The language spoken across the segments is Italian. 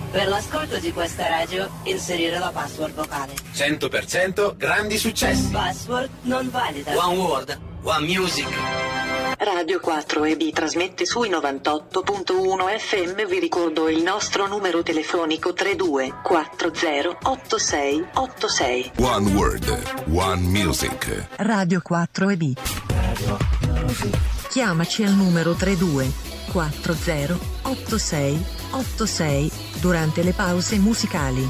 Per l'ascolto di questa radio, inserire la password vocale. 100% grandi successi. Password non valida. One World, One Music. Radio 4EB trasmette sui 98.1 FM. Vi ricordo il nostro numero telefonico 32408686. One World, One Music. Radio 4EB. Chiamaci al numero 32408686 durante le pause musicali.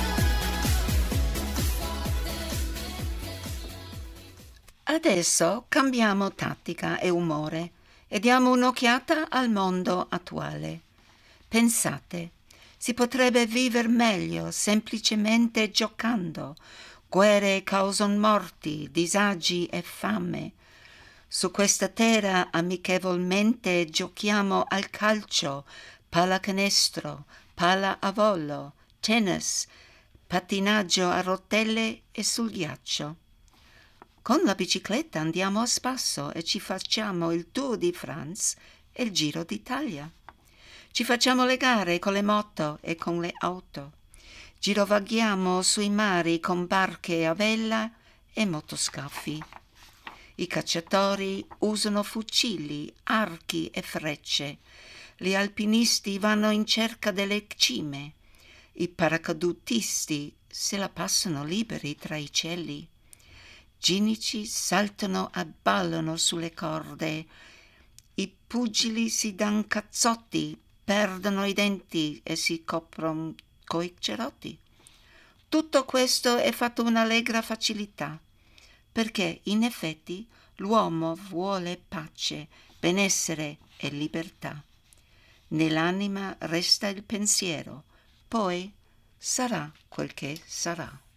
Adesso cambiamo tattica e umore e diamo un'occhiata al mondo attuale. Pensate, si potrebbe vivere meglio semplicemente giocando. Guerre causano morti, disagi e fame. Su questa terra amichevolmente giochiamo al calcio, pallacanestro, palla a volo, tennis, pattinaggio a rotelle e sul ghiaccio. Con la bicicletta andiamo a spasso e ci facciamo il Tour di France e il Giro d'Italia. Ci facciamo le gare con le moto e con le auto. Girovaghiamo sui mari con barche a vela e motoscafi. I cacciatori usano fucili, archi e frecce. Gli alpinisti vanno in cerca delle cime. I paracadutisti se la passano liberi tra i cieli. Ginici saltano e ballano sulle corde. I pugili si dan cazzotti, perdono i denti e si coprono coi cerotti. Tutto questo è fatto con allegra facilità, perché in effetti l'uomo vuole pace, benessere e libertà. Nell'anima resta il pensiero, poi sarà quel che sarà.